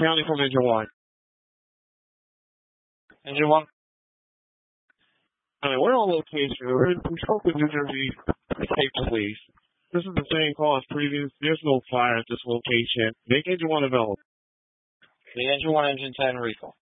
County from Engine 1. Engine 1? We're on location. We spoke with New Jersey State Police. This is the same call as previous. There's no fire at this location. Make Engine 1 available. The Engine 1, Engine 10 recall.